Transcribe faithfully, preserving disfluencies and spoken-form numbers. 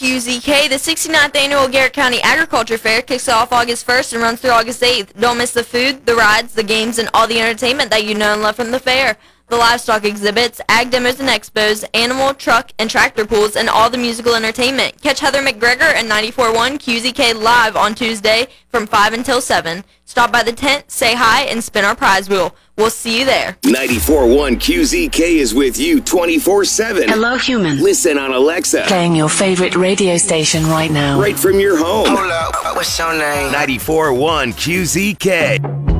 Q Z K, the sixty-ninth Annual Garrett County Agriculture Fair kicks off August first and runs through August eighth. Don't miss the food, the rides, the games, and all the entertainment that you know and love from the fair. The livestock exhibits, ag demos and expos, animal, truck, and tractor pools, and all the musical entertainment. Catch Heather McGregor and ninety-four point one Q Z K live on Tuesday from five until seven. Stop by the tent, say hi, and spin our prize wheel. We'll see you there. ninety-four point one Q Z K is with you twenty-four seven. Hello, human. Listen on Alexa. Playing your favorite radio station right now. Right from your home. Hold up, what's your name? ninety-four point one Q Z K.